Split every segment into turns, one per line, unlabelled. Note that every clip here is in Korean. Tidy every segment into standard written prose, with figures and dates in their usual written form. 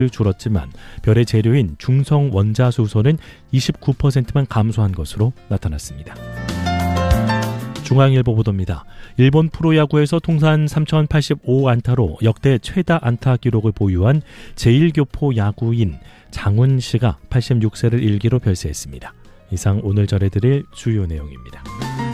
줄었지만 별의 재료인 중성 원자수소는 29%만 감소한 것으로 나타났습니다. 중앙일보 보도입니다. 일본 프로야구에서 통산 3085안타로 역대 최다 안타 기록을 보유한 제1교포 야구인 장훈 씨가 86세를 일기로 별세했습니다. 이상 오늘 전해드릴 주요 내용입니다.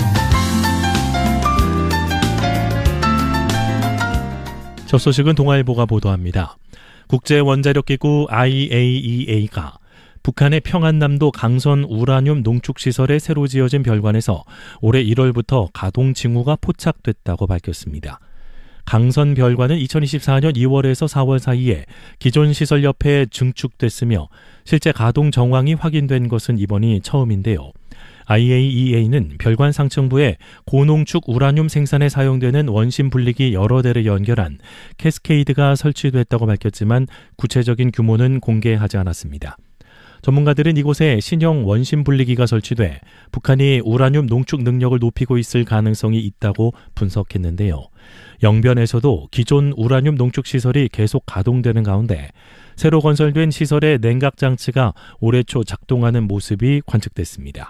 첫 소식은 동아일보가 보도합니다. 국제원자력기구 IAEA가 북한의 평안남도 강선 우라늄 농축시설에 새로 지어진 별관에서 올해 1월부터 가동 징후가 포착됐다고 밝혔습니다. 강선 별관은 2024년 2월에서 4월 사이에 기존 시설 옆에 증축됐으며 실제 가동 정황이 확인된 것은 이번이 처음인데요. IAEA는 별관 상층부에 고농축 우라늄 생산에 사용되는 원심 분리기 여러 대를 연결한 캐스케이드가 설치됐다고 밝혔지만 구체적인 규모는 공개하지 않았습니다. 전문가들은 이곳에 신형 원심 분리기가 설치돼 북한이 우라늄 농축 능력을 높이고 있을 가능성이 있다고 분석했는데요. 영변에서도 기존 우라늄 농축 시설이 계속 가동되는 가운데 새로 건설된 시설의 냉각 장치가 올해 초 작동하는 모습이 관측됐습니다.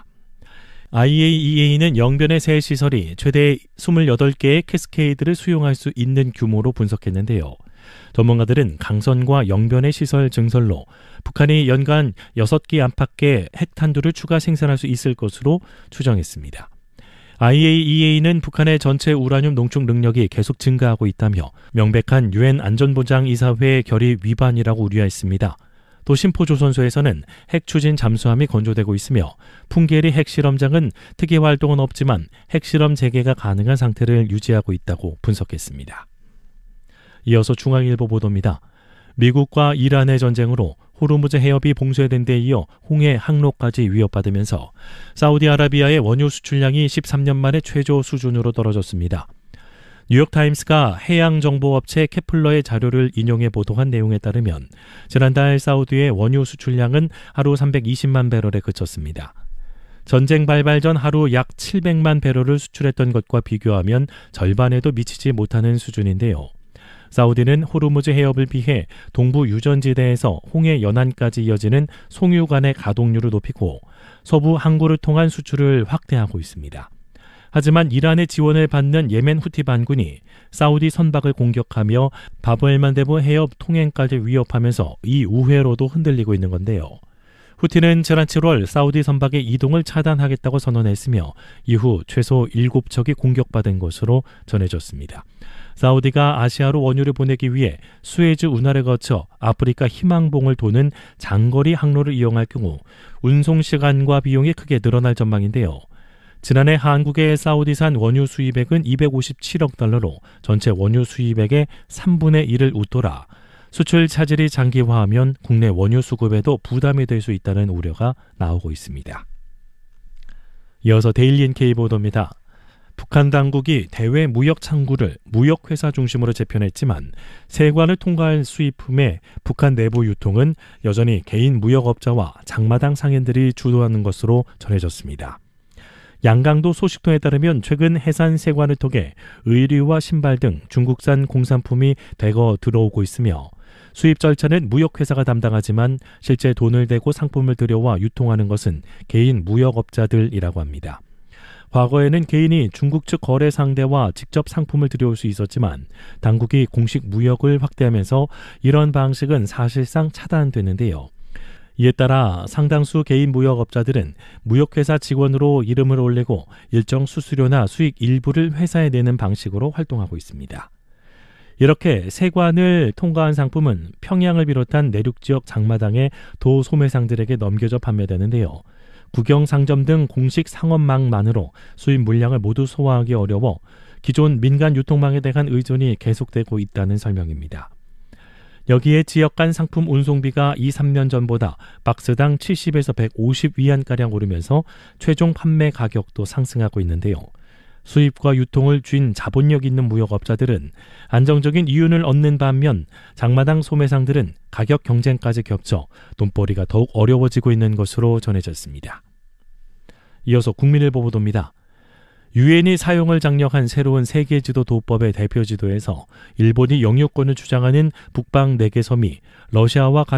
IAEA는 영변의 새 시설이 최대 28개의 캐스케이드를 수용할 수 있는 규모로 분석했는데요. 전문가들은 강선과 영변의 시설 증설로 북한이 연간 6기 안팎의 핵탄두를 추가 생산할 수 있을 것으로 추정했습니다. IAEA는 북한의 전체 우라늄 농축 능력이 계속 증가하고 있다며 명백한 유엔 안전보장이사회 결의 위반이라고 우려했습니다. 또 심포조선소에서는 핵 추진 잠수함이 건조되고 있으며 풍계리 핵실험장은 특이 활동은 없지만 핵실험 재개가 가능한 상태를 유지하고 있다고 분석했습니다. 이어서 중앙일보 보도입니다. 미국과 이란의 전쟁으로 호르무즈 해협이 봉쇄된 데 이어 홍해 항로까지 위협받으면서 사우디아라비아의 원유 수출량이 13년 만에 최저 수준으로 떨어졌습니다. 뉴욕타임스가 해양정보업체 케플러의 자료를 인용해 보도한 내용에 따르면 지난달 사우디의 원유 수출량은 하루 320만 배럴에 그쳤습니다. 전쟁 발발 전 하루 약 700만 배럴을 수출했던 것과 비교하면 절반에도 미치지 못하는 수준인데요. 사우디는 호르무즈 해협을 피해 동부 유전지대에서 홍해 연안까지 이어지는 송유관의 가동률을 높이고 서부 항구를 통한 수출을 확대하고 있습니다. 하지만 이란의 지원을 받는 예멘 후티 반군이 사우디 선박을 공격하며 바브엘만데브 해협 통행까지 위협하면서 이 우회로도 흔들리고 있는 건데요. 후티는 지난 7월 사우디 선박의 이동을 차단하겠다고 선언했으며 이후 최소 7척이 공격받은 것으로 전해졌습니다. 사우디가 아시아로 원유를 보내기 위해 수에즈 운하를 거쳐 아프리카 희망봉을 도는 장거리 항로를 이용할 경우 운송 시간과 비용이 크게 늘어날 전망인데요. 지난해 한국의 사우디산 원유 수입액은 257억 달러로 전체 원유 수입액의 3분의 1을 웃돌아 수출 차질이 장기화하면 국내 원유 수급에도 부담이 될 수 있다는 우려가 나오고 있습니다. 이어서 데일리 NK 보도입니다. 북한 당국이 대외 무역 창구를 무역회사 중심으로 재편했지만 세관을 통과한 수입품의 북한 내부 유통은 여전히 개인 무역업자와 장마당 상인들이 주도하는 것으로 전해졌습니다. 양강도 소식통에 따르면 최근 해산 세관을 통해 의류와 신발 등 중국산 공산품이 대거 들어오고 있으며 수입 절차는 무역회사가 담당하지만 실제 돈을 대고 상품을 들여와 유통하는 것은 개인 무역업자들이라고 합니다. 과거에는 개인이 중국 측 거래 상대와 직접 상품을 들여올 수 있었지만 당국이 공식 무역을 확대하면서 이런 방식은 사실상 차단됐는데요. 이에 따라 상당수 개인 무역업자들은 무역회사 직원으로 이름을 올리고 일정 수수료나 수익 일부를 회사에 내는 방식으로 활동하고 있습니다. 이렇게 세관을 통과한 상품은 평양을 비롯한 내륙지역 장마당의 도소매상들에게 넘겨져 판매되는데요. 국영상점 등 공식 상업망만으로 수입 물량을 모두 소화하기 어려워 기존 민간 유통망에 대한 의존이 계속되고 있다는 설명입니다. 여기에 지역 간 상품 운송비가 2-3년 전보다 박스당 70에서 150위안가량 오르면서 최종 판매 가격도 상승하고 있는데요. 수입과 유통을 쥔 자본력 있는 무역업자들은 안정적인 이윤을 얻는 반면 장마당 소매상들은 가격 경쟁까지 겹쳐 돈벌이가 더욱 어려워지고 있는 것으로 전해졌습니다. 이어서 국민일보 보도입니다. 유엔이 사용을 장려한 새로운 세계지도 도법의 대표 지도에서 일본이 영유권을 주장하는 북방 4개 섬이 러시아와